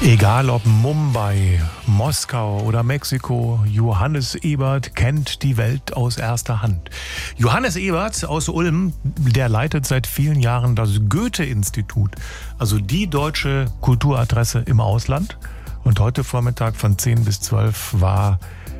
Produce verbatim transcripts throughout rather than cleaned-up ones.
Egal ob Mumbai, Moskau oder Mexiko, Johannes Ebert kennt die Welt aus erster Hand. Johannes Ebert aus Ulm, der leitet seit vielen Jahren das Goethe-Institut, also die deutsche Kulturadresse im Ausland. Und heute Vormittag von zehn bis zwölf war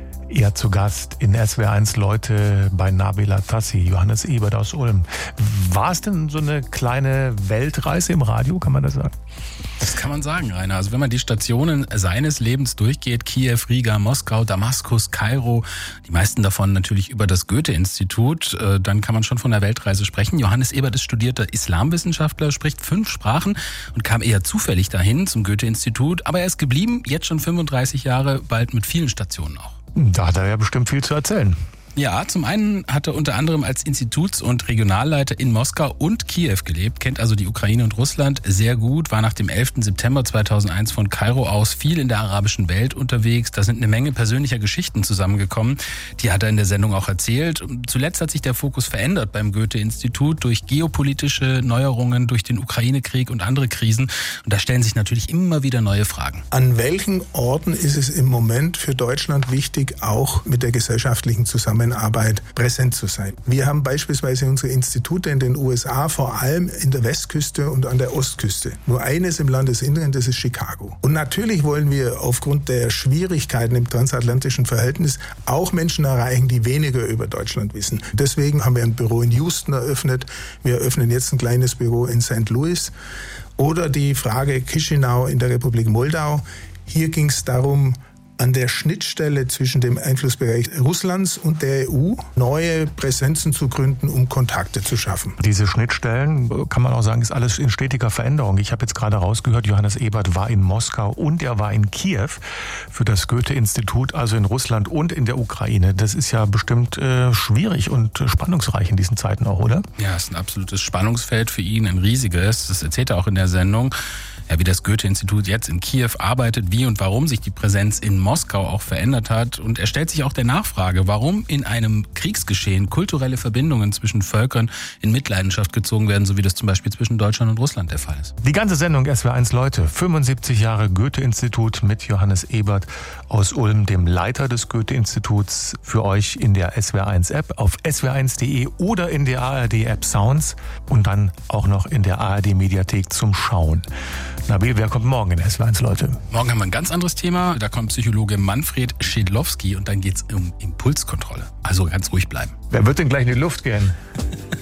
er zu Gast in S W R eins Leute bei Nabila Tassi, Johannes Ebert aus Ulm. War es denn so eine kleine Weltreise im Radio, kann man das sagen? Das kann man sagen, Rainer. Also wenn man die Stationen seines Lebens durchgeht, Kiew, Riga, Moskau, Damaskus, Kairo, die meisten davon natürlich über das Goethe-Institut, dann kann man schon von einer Weltreise sprechen. Johannes Ebert ist studierter Islamwissenschaftler, spricht fünf Sprachen und kam eher zufällig dahin zum Goethe-Institut. Aber er ist geblieben, jetzt schon fünfunddreißig Jahre, bald mit vielen Stationen auch. Da hat er ja bestimmt viel zu erzählen. Ja, zum einen hat er unter anderem als Instituts- und Regionalleiter in Moskau und Kiew gelebt, kennt also die Ukraine und Russland sehr gut, war nach dem elften September zweitausendeins von Kairo aus viel in der arabischen Welt unterwegs. Da sind eine Menge persönlicher Geschichten zusammengekommen, die hat er in der Sendung auch erzählt. Zuletzt hat sich der Fokus verändert beim Goethe-Institut durch geopolitische Neuerungen, durch den Ukraine-Krieg und andere Krisen. Und da stellen sich natürlich immer wieder neue Fragen. An welchen Orten ist es im Moment für Deutschland wichtig, auch mit der gesellschaftlichen Zusammenarbeit Arbeit präsent zu sein? Wir haben beispielsweise unsere Institute in den U S A, vor allem in der Westküste und an der Ostküste. Nur eines im Landesinneren, das ist Chicago. Und natürlich wollen wir aufgrund der Schwierigkeiten im transatlantischen Verhältnis auch Menschen erreichen, die weniger über Deutschland wissen. Deswegen haben wir ein Büro in Houston eröffnet. Wir eröffnen jetzt ein kleines Büro in Sankt Louis. Oder die Frage Chișinău in der Republik Moldau. Hier ging es darum, an der Schnittstelle zwischen dem Einflussbereich Russlands und der E U neue Präsenzen zu gründen, um Kontakte zu schaffen. Diese Schnittstellen, kann man auch sagen, ist alles in stetiger Veränderung. Ich habe jetzt gerade rausgehört, Johannes Ebert war in Moskau und er war in Kiew für das Goethe-Institut, also in Russland und in der Ukraine. Das ist ja bestimmt äh, schwierig und äh, spannungsreich in diesen Zeiten auch, oder? Ja, es ist ein absolutes Spannungsfeld für ihn, ein riesiges. Das erzählt er auch in der Sendung. Ja, wie das Goethe-Institut jetzt in Kiew arbeitet, wie und warum sich die Präsenz in Moskau auch verändert hat. Und er stellt sich auch der Nachfrage, warum in einem Kriegsgeschehen kulturelle Verbindungen zwischen Völkern in Mitleidenschaft gezogen werden, so wie das zum Beispiel zwischen Deutschland und Russland der Fall ist. Die ganze Sendung S W R eins Leute, fünfundsiebzig Jahre Goethe-Institut mit Johannes Ebert aus Ulm, dem Leiter des Goethe-Instituts, für euch in der S W R eins App, auf S W R eins punkt de oder in der A R D-App Sounds und dann auch noch in der A R D-Mediathek zum Schauen. Nabil, wer kommt morgen in S W R eins Leute? Morgen haben wir ein ganz anderes Thema. Da kommt Psychologe Manfred Schedlowski und dann geht es um Impulskontrolle. Also ganz ruhig bleiben. Wer wird denn gleich in die Luft gehen?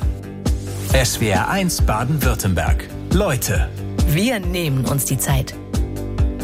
S W R eins Baden-Württemberg. Leute. Wir nehmen uns die Zeit.